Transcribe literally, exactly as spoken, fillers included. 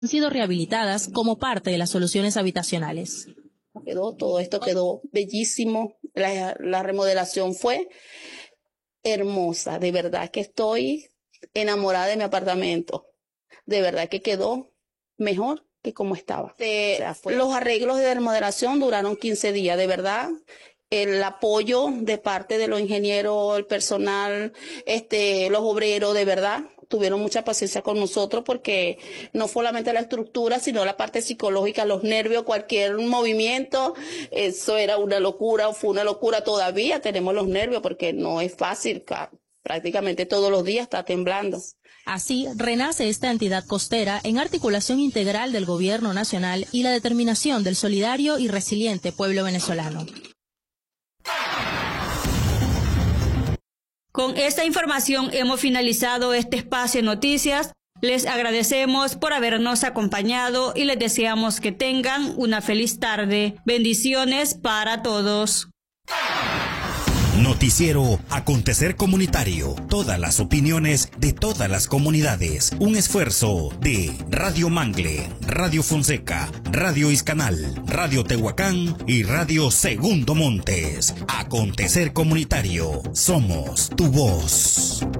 han sido rehabilitadas como parte de las soluciones habitacionales. Quedó, todo esto quedó bellísimo, la, la remodelación fue hermosa, de verdad que estoy enamorada de mi apartamento, de verdad que quedó mejor que como estaba. De, o sea, fue, los arreglos de remodelación duraron quince días, de verdad. El apoyo de parte de los ingenieros, el personal, este, los obreros, de verdad, tuvieron mucha paciencia con nosotros porque no solamente la estructura, sino la parte psicológica, los nervios, cualquier movimiento, eso era una locura, fue una locura. Todavía tenemos los nervios porque no es fácil, prácticamente todos los días está temblando. Así, renace esta entidad costera en articulación integral del Gobierno Nacional y la determinación del solidario y resiliente pueblo venezolano. Con esta información hemos finalizado este espacio de noticias. Les agradecemos por habernos acompañado y les deseamos que tengan una feliz tarde. Bendiciones para todos. Noticiero Acontecer Comunitario. Todas las opiniones de todas las comunidades. Un esfuerzo de Radio Mangle, Radio Fonseca, Radio Iscanal, Radio Tehuacán y Radio Segundo Montes. Acontecer Comunitario. Somos tu voz.